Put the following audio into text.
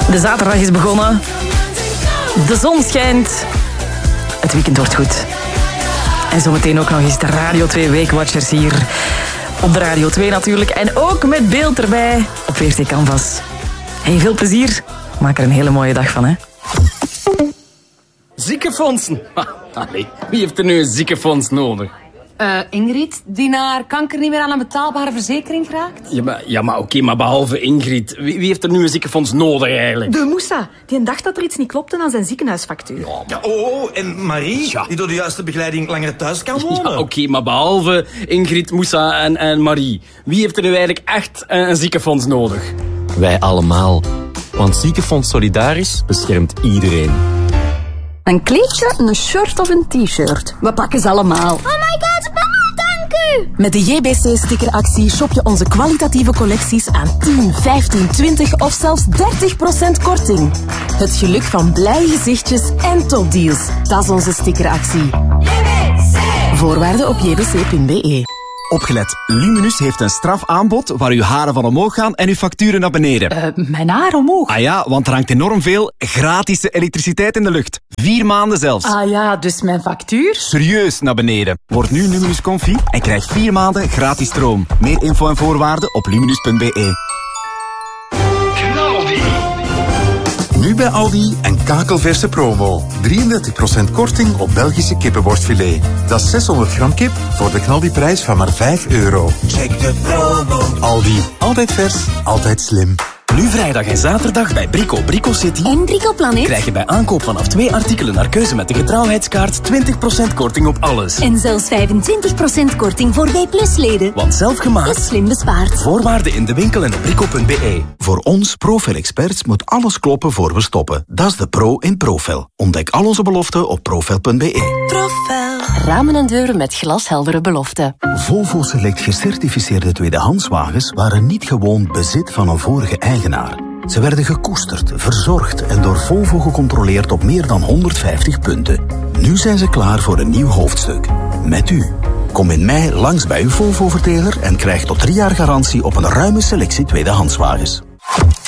De zaterdag is begonnen. De zon schijnt. Het weekend wordt goed. En zometeen ook nog eens de Radio 2 Weekwatchers hier. Op de Radio 2 natuurlijk. En ook met beeld erbij op VRT Canvas. Hey, veel plezier. Maak er een hele mooie dag van, hè. Ziekenfondsen. Allee, wie heeft er nu een ziekenfonds nodig? Ingrid, die naar kanker niet meer aan een betaalbare verzekering geraakt? Ja, oké, maar behalve Ingrid. Wie heeft er nu een ziekenfonds nodig eigenlijk? De Moussa, die dacht dat er iets niet klopte aan zijn ziekenhuisfactuur. Ja, en Marie, die door de juiste begeleiding langer thuis kan wonen. Ja, oké, maar behalve Ingrid, Moussa en Marie. Wie heeft er nu eigenlijk echt een ziekenfonds nodig? Wij allemaal. Want Ziekenfonds Solidaris beschermt iedereen. Een kleedje, een shirt of een t-shirt. We pakken ze allemaal. Oh my god, mama, dank u! Met de JBC-stickeractie shop je onze kwalitatieve collecties aan 10, 15, 20 of zelfs 30% korting. Het geluk van blije gezichtjes en topdeals. Dat is onze stickeractie. JBC! Voorwaarden op jbc.be. Opgelet, Luminus heeft een strafaanbod waar uw haren van omhoog gaan en uw facturen naar beneden. Mijn haar omhoog? Ah ja, want er hangt enorm veel gratis elektriciteit in de lucht. 4 maanden zelfs. Ah ja, dus mijn factuur? Serieus naar beneden. Word nu Luminus Confi en krijg 4 maanden gratis stroom. Meer info en voorwaarden op luminus.be. Nu bij Aldi een kakelverse promo. 33% korting op Belgische kippenborstfilet. Dat is 600 gram kip voor de knaldiprijs van maar €5. Check de promo. Aldi. Altijd vers, altijd slim. Nu vrijdag en zaterdag bij Brico City en Brico Planet krijg je bij aankoop vanaf 2 artikelen naar keuze met de getrouwheidskaart 20% korting op alles. En zelfs 25% korting voor B+-leden. Want zelfgemaakt is slim bespaard. Voorwaarden in de winkel en op brico.be. Voor ons Profel-experts moet alles kloppen voor we stoppen. Dat is de pro in Profel. Ontdek al onze beloften op profel.be. Profel. Ramen en deuren met glasheldere beloften. Volvo Select gecertificeerde tweedehandswagens waren niet gewoon bezit van een vorige eigenaar. Ze werden gekoesterd, verzorgd en door Volvo gecontroleerd op meer dan 150 punten. Nu zijn ze klaar voor een nieuw hoofdstuk. Met u. Kom in mei langs bij uw Volvo-verteler en krijg tot 3 jaar garantie op een ruime selectie tweedehandswagens.